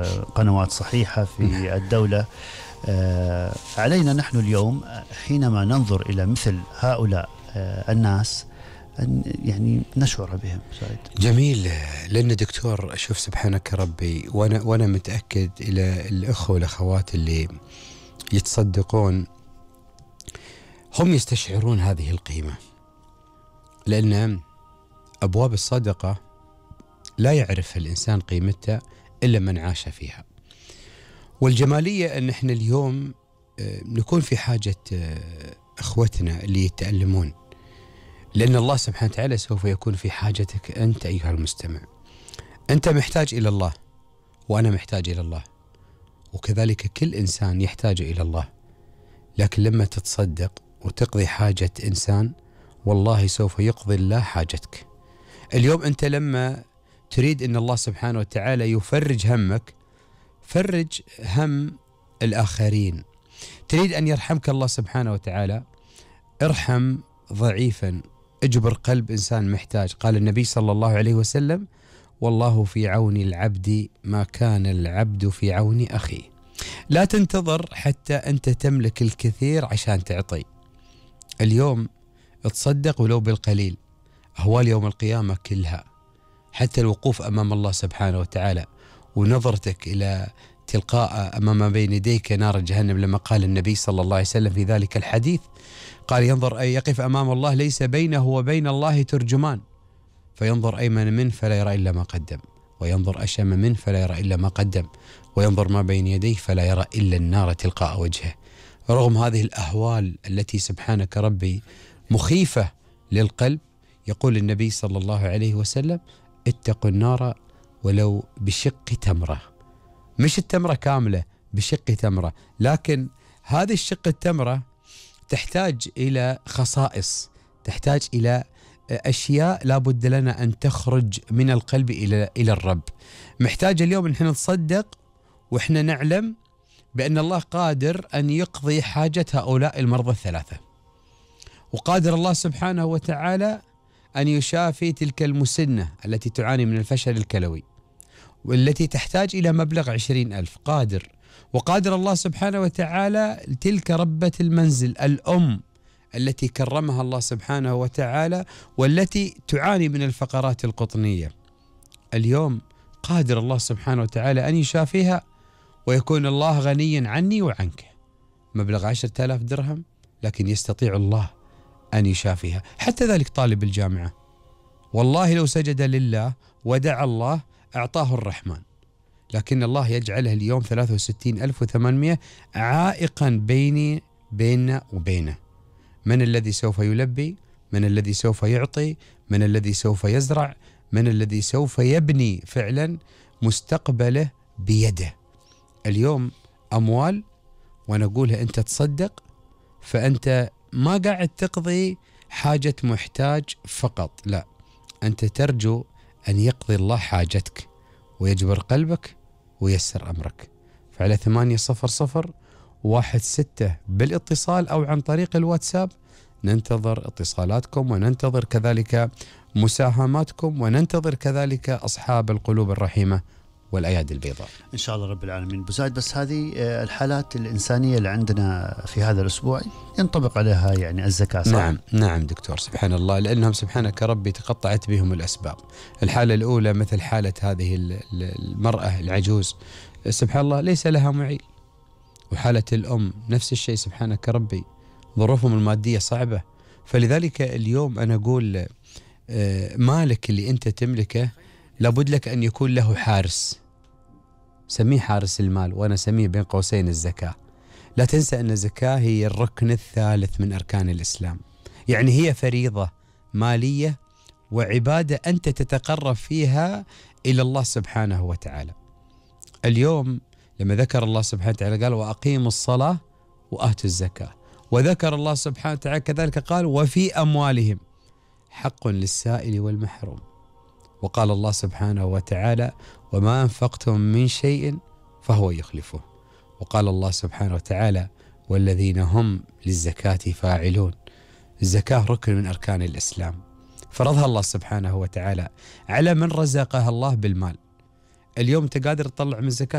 قنوات صحيحة في الدولة. علينا نحن اليوم حينما ننظر إلى مثل هؤلاء الناس أن يعني نشعر بهم. سعيد جميل. لأن دكتور أشوف سبحانك ربي وأنا متأكد إلى الأخوة والأخوات اللي يتصدقون هم يستشعرون هذه القيمة، لأن أبواب الصدقة لا يعرف الإنسان قيمتها إلا من عاش فيها. والجمالية أن احنا اليوم نكون في حاجة أخوتنا اللي يتألمون، لأن الله سبحانه وتعالى سوف يكون في حاجتك أنت أيها المستمع. أنت محتاج إلى الله وأنا محتاج إلى الله، وكذلك كل إنسان يحتاج إلى الله. لكن لما تتصدق وتقضي حاجة إنسان والله سوف يقضي الله حاجتك. اليوم أنت لما تريد أن الله سبحانه وتعالى يفرج همك، فرج هم الآخرين. تريد أن يرحمك الله سبحانه وتعالى، ارحم ضعيفا، اجبر قلب إنسان محتاج. قال النبي صلى الله عليه وسلم: والله في عون العبد ما كان العبد في عون أخيه. لا تنتظر حتى أنت تملك الكثير عشان تعطي. اليوم تصدق ولو بالقليل. أهوال يوم القيامة كلها، حتى الوقوف أمام الله سبحانه وتعالى ونظرتك إلى تلقاء أمام بين يديك نار جهنم، لما قال النبي صلى الله عليه وسلم في ذلك الحديث، قال: ينظر أي يقف أمام الله ليس بينه وبين الله ترجمان، فينظر أيمن منه فلا يرى إلا ما قدم، وينظر أشم منه فلا يرى إلا ما قدم، وينظر ما بين يديه فلا يرى إلا النار تلقاء وجهه. رغم هذه الأهوال التي سبحانك ربي مخيفة للقلب، يقول النبي صلى الله عليه وسلم: اتقوا النار ولو بشق تمرة. مش التمرة كاملة، بشق تمرة. لكن هذه الشق التمرة تحتاج إلى خصائص، تحتاج إلى أشياء لا بد لنا أن تخرج من القلب إلى الرب. محتاج اليوم أن احنا نتصدق وإحنا نعلم بأن الله قادر أن يقضي حاجة هؤلاء المرضى الثلاثة، وقادر الله سبحانه وتعالى أن يشافي تلك المسنة التي تعاني من الفشل الكلوي والتي تحتاج إلى مبلغ 20,000. قادر. وقادر الله سبحانه وتعالى تلك ربة المنزل الأم التي كرمها الله سبحانه وتعالى والتي تعاني من الفقرات القطنية. اليوم قادر الله سبحانه وتعالى أن يشافيها ويكون الله غنيا عني وعنك. مبلغ 10,000 درهم، لكن يستطيع الله أن يشافيها. حتى ذلك طالب الجامعة، والله لو سجد لله ودعا الله أعطاه الرحمن، لكن الله يجعله اليوم 63,800 عائقا بيننا وبينه. من الذي سوف يلبي؟ من الذي سوف يعطي؟ من الذي سوف يزرع؟ من الذي سوف يبني فعلا مستقبله بيده؟ اليوم أموال ونقولها أنت تصدق، فأنت ما قاعد تقضي حاجة محتاج فقط، لا، أنت ترجو أن يقضي الله حاجتك ويجبر قلبك ويسر أمرك. فعلى 800-16 بالاتصال أو عن طريق الواتساب ننتظر اتصالاتكم، وننتظر كذلك مساهماتكم، وننتظر كذلك أصحاب القلوب الرحيمة والأيادي البيضاء إن شاء الله رب العالمين. بزايد، بس هذه الحالات الإنسانية اللي عندنا في هذا الأسبوع ينطبق عليها يعني الزكاة، صح؟ نعم دكتور، سبحان الله، لأنهم سبحانك ربي تقطعت بهم الأسباب. الحالة الأولى مثل حالة هذه المرأة العجوز، سبحان الله ليس لها معيل. وحالة الأم نفس الشيء، سبحانك ربي ظروفهم المادية صعبة. فلذلك اليوم أنا أقول مالك اللي أنت تملكه لابد لك أن يكون له حارس، سميه حارس المال، وأنا سميه بين قوسين الزكاة. لا تنسى أن الزكاة هي الركن الثالث من أركان الإسلام، يعني هي فريضة مالية وعبادة أنت تتقرب فيها إلى الله سبحانه وتعالى. اليوم لما ذكر الله سبحانه وتعالى قال: وأقيموا الصلاة وآتوا الزكاة، وذكر الله سبحانه وتعالى كذلك قال: وفي أموالهم حق للسائل والمحروم. وقال الله سبحانه وتعالى: وما أنفقتم من شيء فهو يخلفه. وقال الله سبحانه وتعالى: والذين هم للزكاة فاعلون. الزكاة ركن من أركان الإسلام، فرضها الله سبحانه وتعالى على من رزقها الله بالمال. اليوم أنت قادر تطلع من الزكاة